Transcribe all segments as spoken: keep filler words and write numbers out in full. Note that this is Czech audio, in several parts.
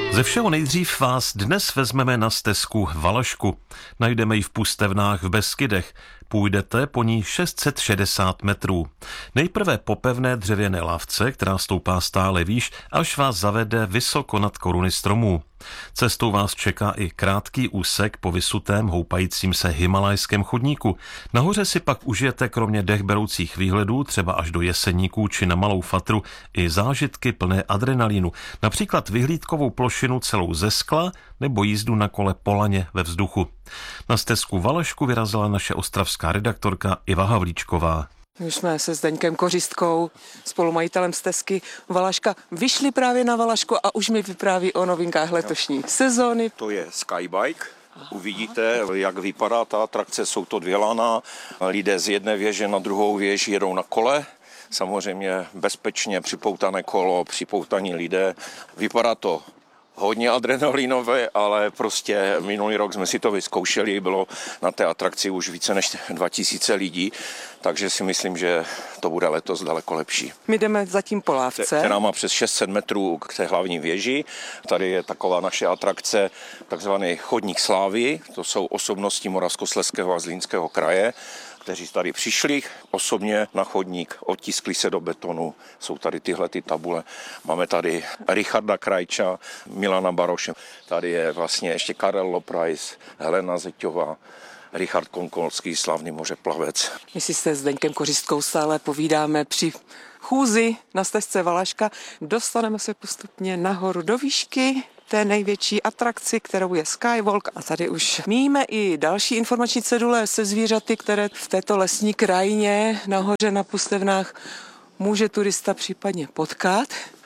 Ze všeho nejdřív vás dnes vezmeme na stezku Valašku. Najdeme ji v Pustevnách v Beskydech. Půjdete po ní šest set šedesát metrů. Nejprve po pevné dřevěné lávce, která stoupá stále výš, až vás zavede vysoko nad koruny stromů. Cestou vás čeká i krátký úsek po vysutém, houpajícím se himalajském chodníku. Nahoře si pak užijete kromě dechberoucích výhledů, třeba až do Jeseníků či na Malou Fatru, i zážitky plné adrenalínu, například vyhlídkovou plošinu celou ze skla nebo jízdu na kole po laně ve vzduchu. Na stezku Valašku vyrazila naše ostravská redaktorka Iva Havlíčková. My jsme se Zdeňkem Kořistkou, spolumajitelem stezky Valaška, vyšli právě na Valašku a už mi vypráví o novinkách letošní sezóny. To je Skybike. Uvidíte, jak vypadá ta atrakce, jsou to dvě lana, lidé z jedné věže na druhou věž jedou na kole. Samozřejmě bezpečně připoutané kolo, připoutaní lidé. Vypadá to hodně adrenalinové, ale prostě minulý rok jsme si to vyzkoušeli, bylo na té atrakci už více než dva tisíce lidí, takže si myslím, že to bude letos daleko lepší. My jdeme zatím po lávce, která má přes šest set metrů k té hlavní věži. Tady je taková naše atrakce, takzvaný chodník slávy, to jsou osobnosti Moravskoslezského a Zlínského kraje, kteří tady přišli osobně na chodník, otiskli se do betonu, jsou tady tyhle ty tabule. Máme tady Richarda Krajča, Milana Baroše, tady je vlastně ještě Karel Loprais, Helena Zeťová, Richard Konkolský, slavný mořeplavec. My si se Zdeňkem Kořistkou stále povídáme při chůzi na stezce Valaška. Dostaneme se postupně nahoru do výšky té největší atrakci, kterou je Skywalk. A tady už míme i další informační cedule se zvířaty, které v této lesní krajině nahoře na Pustevnách může turista případně potkat.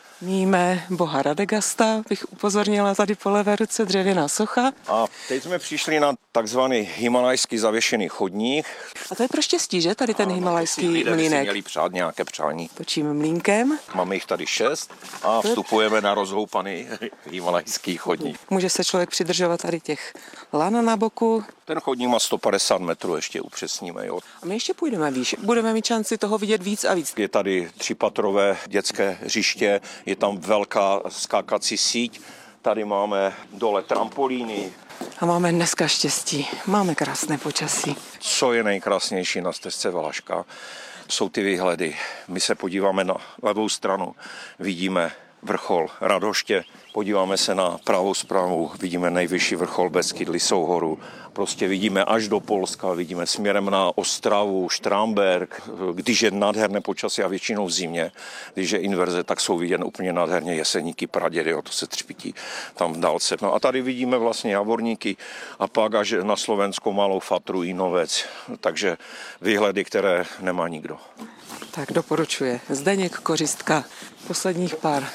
Míme boha Radegasta, bych upozornila, tady po levé ruce dřevěná socha. A teď jsme přišli na takzvaný himalajský zavěšený chodník. A to je pro štěstí, že? Tady ten himalajský mlýnek. Měli přát nějaké přání. Točím mlýnkem. Máme jich tady šest a vstupujeme na rozhoupaný himalajský chodník. Může se člověk přidržovat tady těch lan na boku. Ten chodník má sto padesát metrů, ještě upřesníme. Jo. A my ještě půjdeme výš. Budeme mít šanci toho vidět víc a víc. Je tady třípatrové dětské hřiště, je tam velká skákací síť. Tady máme dole trampolíny. A máme dneska štěstí. Máme krásné počasí. Co je nejkrásnější na stezce Valaška, jsou ty výhledy. My se podíváme na levou stranu, vidíme vrchol Radhoště, podíváme se na pravou stranu, vidíme nejvyšší vrchol Beskyd, Lisou horu. Prostě vidíme až do Polska, vidíme směrem na Ostravu, Štramberk, když je nádherné počasí a většinou v zimě, když je inverze, tak jsou vidět úplně nádherně Jeseníky, Pradědy, to se třpití tam v dálce. No a tady vidíme vlastně Javorníky a pak až na Slovensko Malou Fatru, Jinovec, takže výhledy, které nemá nikdo. Tak doporučuje Zdeněk Kořistka posledních pár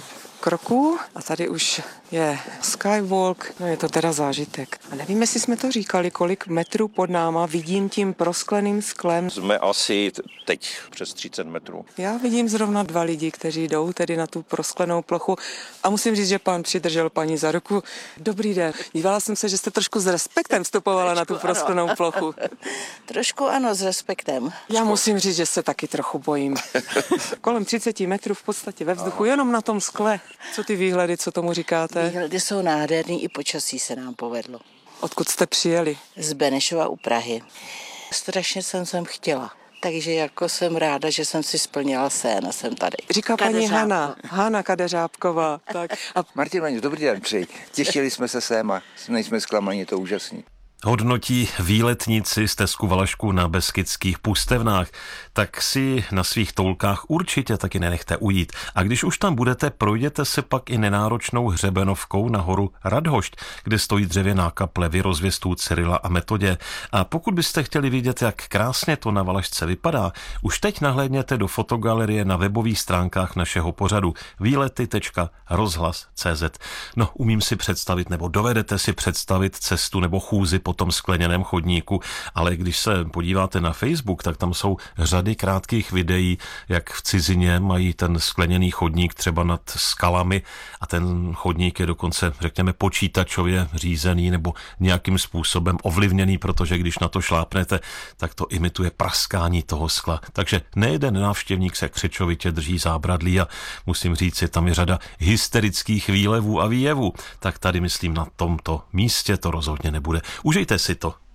kroků a tady už je Skywalk, no je to teda zážitek. A nevím, jestli jsme to říkali, kolik metrů pod náma vidím tím proskleným sklem. Jsme asi teď přes třicet metrů. Já vidím zrovna dva lidi, kteří jdou tedy na tu prosklenou plochu a musím říct, že pán přidržel paní za ruku. Dobrý den. Dívala jsem se, že jste trošku s respektem vstupovala trošku, na tu prosklenou ano. plochu. Trošku ano, s respektem. Já musím říct, že se taky trochu bojím. Kolem třicet metrů v podstatě ve vzduchu, aha. Jenom na tom skle. Co ty výhledy, co tomu říkáte? Výhledy jsou nádherný, i počasí se nám povedlo. Odkud jste přijeli? Z Benešova u Prahy. Strašně jsem sem chtěla. Takže jako jsem ráda, že jsem si splnila sen a jsem tady. Říká paní Hana, Hana Kadeřábková. Tak. A Martin Vaňu, dobrý den přeji. Těšili jsme se sem a nejsme zklamaní, to úžasný. Hodnotí výletníci stezku Valašku na Beskydských Pustevnách, tak si na svých toulkách určitě taky nenechte ujít. A když už tam budete, projděte se pak i nenáročnou hřebenovkou na horu Radhošť, kde stojí dřevěná kaple vyrozvěstů Cyrila a Metodě. A pokud byste chtěli vidět, jak krásně to na Valašce vypadá, už teď nahlédněte do fotogalerie na webových stránkách našeho pořadu výlety tečka rozhlas tečka cé zet. No, umím si představit, nebo dovedete si představit cestu nebo chůzi po tom skleněném chodníku, ale když se podíváte na Facebook, tak tam jsou řady krátkých videí, jak v cizině mají ten skleněný chodník třeba nad skalami a ten chodník je dokonce, řekněme, počítačově řízený nebo nějakým způsobem ovlivněný, protože když na to šlápnete, tak to imituje praskání toho skla. Takže nejeden návštěvník se křečovitě drží zábradlí a musím říct, je tam je řada hysterických výlevů a výjevů. Tak tady myslím na tomto místě to rozhodně nebude. Užijte si to.